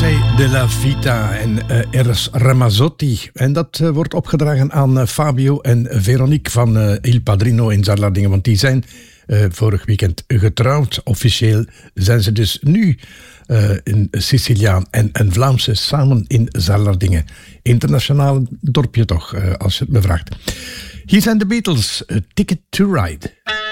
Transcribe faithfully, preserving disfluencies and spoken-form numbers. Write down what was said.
de la Vita en uh, Eros Ramazzotti. En dat uh, wordt opgedragen aan uh, Fabio en Veronique van uh, Il Padrino in Zarladingen. Want die zijn uh, vorig weekend getrouwd. Officieel zijn ze dus nu uh, een Siciliaan en een Vlaamse samen in Zarladingen. Internationaal dorpje toch, uh, als je het me vraagt. Hier zijn de Beatles, uh, Ticket to Ride.